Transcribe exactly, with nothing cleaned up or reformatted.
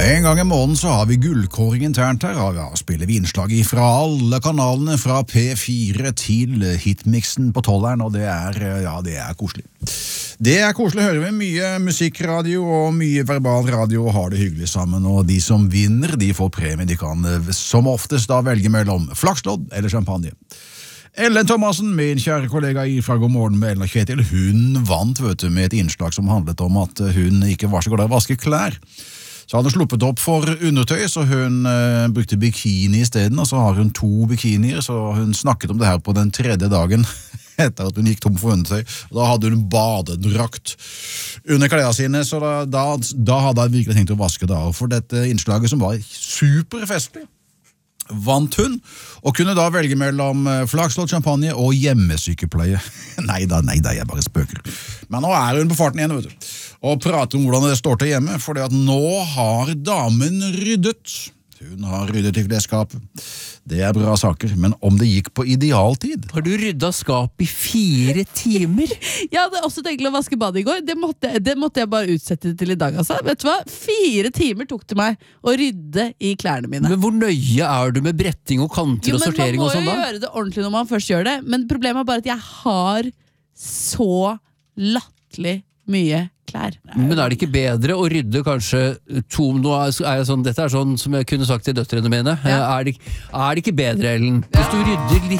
En gang i måneden så har vi gullkåring internt her, og ja, spiller vi innslag fra alle kanalene, fra P fire til hitmixen på tolleren, og det er, ja, det er koselig. Det er koselig, hører vi mye musikkradio og mye verbal radio og har det hyggelig sammen, og de som vinner, de får premie, de kan som oftest da velge mellom flakslodd eller champagne. Ellen Thomasen, min kjære kollega fra God morgen med Ellen og Kjetil, hun vant vet du, med et innslag som handlet om at hun ikke var så glad i å vaske klær. Så hadde hun sluppet opp for undertøy, så hun eh, brukte bikini i stedet, og så har hun to bikinier, så hun snakket om det her på den tredje dagen etter at hun gikk tom for undertøy. Da hadde hun badedrakt under klærne sine, så da, da, da hadde hun virkelig tenkt å vaske det av. For dette innslaget som var superfestlig, vant hun, og kunne da velge mellom flakslodd, champagne og hjemmesykepleie. Nei da, nei da, jeg bare spøker. Men nå er hun på farten igjen, vet du, og prater om hvordan det står til hjemme, for at nå har damen ryddet. Hun har ryddet i klesskapet. Det er bra saker, men om det gikk på idealtid? Har du ryddet skap i fire timer? Jeg hadde også tenkt å vaske badet i går. Det måtte, det måtte jeg bare utsette til i dag. Altså. Vet du hva? Fire timer tok det meg å rydde i klærne mine. Men hvor nøye er du med bretting og kanter jo, og sortering og sånn da? Man må jo gjøre det ordentlig når man først gjør det, men problemet er bare at jeg har så latterlig mye klær. Men er det ikke bedre å rydde kanskje to, nå er jeg sånn, dette er sånn som jeg kunne sagt til døtrene mine, ja. er, det, er det ikke bedre, Ellen? Hvis du rydder litt